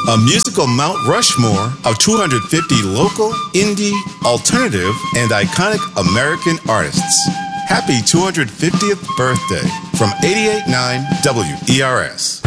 A musical Mount Rushmore of 250 local, indie, alternative, and iconic American artists. Happy 250th birthday from 88.9 WERS.